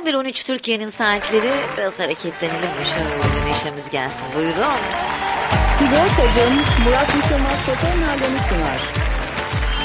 11.13 Türkiye'nin saatleri. Biraz hareketlenelim mi? Şöyle neşemiz gelsin. Buyurun. Sigortacım Murat Yıkılmaz Şoför Nalan'ı sunar.